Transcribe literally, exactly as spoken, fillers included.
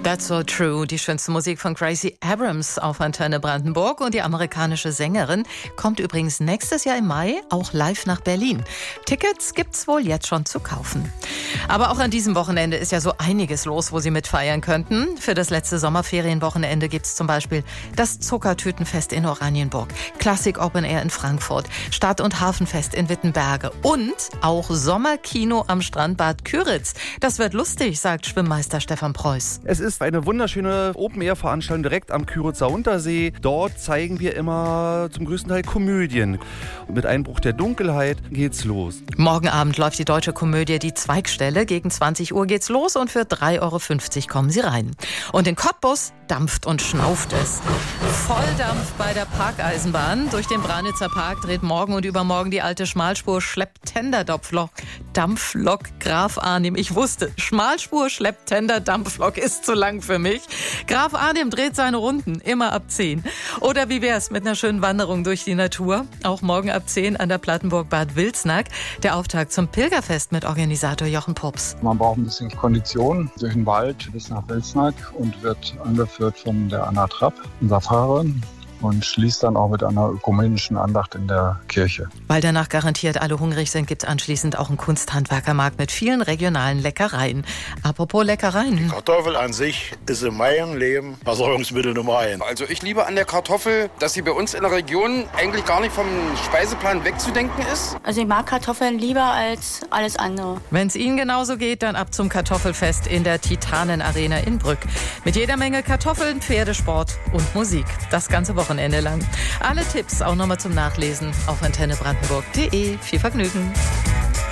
That's so true. Die schönste Musik von Gracie Abrams auf Antenne Brandenburg. Und die amerikanische Sängerin kommt übrigens nächstes Jahr im Mai auch live nach Berlin. Tickets gibt's wohl jetzt schon zu kaufen. Aber auch an diesem Wochenende ist ja so einiges los, wo Sie mitfeiern könnten. Für das letzte Sommerferienwochenende gibt's zum Beispiel das Zuckertütenfest in Oranienburg, Classic Open Air in Frankfurt, Stadt- und Hafenfest in Wittenberge und auch Sommerkino am Strandbad Küritz. Das wird lustig, sagt Schwimmmeister Stefan Preuß. Es ist eine wunderschöne Open-Air-Veranstaltung direkt am Küritzer Untersee. Dort zeigen wir immer zum größten Teil Komödien. Mit Einbruch der Dunkelheit geht's los. Morgen Abend läuft die deutsche Komödie Die Zweigstelle. Gegen zwanzig Uhr geht's los und für drei Euro fünfzig kommen Sie rein. Und in Cottbus dampft und schnauft es. Volldampf bei der Parkeisenbahn. Durch den Branitzer Park dreht morgen und übermorgen die alte Schmalspur Schlepptender-Dampflok. Dampflok Graf Arnim. Ich wusste, Schmalspur Schlepptender Dampflok ist zu lang für mich. Graf Arnim dreht seine Runden, immer ab zehn. Oder wie wär's mit einer schönen Wanderung durch die Natur? Auch morgen ab zehn an der Plattenburg Bad Wilsnack. Der Auftakt zum Pilgerfest mit Organisator Jochen Pups. Man braucht ein bisschen Kondition durch den Wald bis nach Wilsnack und wird angeführt von der Anna Trapp, unserer Fahrerin. Und schließt dann auch mit einer ökumenischen Andacht in der Kirche. Weil danach garantiert alle hungrig sind, gibt es anschließend auch einen Kunsthandwerkermarkt mit vielen regionalen Leckereien. Apropos Leckereien. Die Kartoffel an sich ist in meinem Leben Versorgungsmittel Nummer eins. Also ich liebe an der Kartoffel, dass sie bei uns in der Region eigentlich gar nicht vom Speiseplan wegzudenken ist. Also ich mag Kartoffeln lieber als alles andere. Wenn es Ihnen genauso geht, dann ab zum Kartoffelfest in der Titanen Arena in Brück. Mit jeder Menge Kartoffeln, Pferdesport und Musik. Das ganze Wochenende. Ende lang. Alle Tipps auch nochmal zum Nachlesen auf antenne brandenburg punkt de. Viel Vergnügen.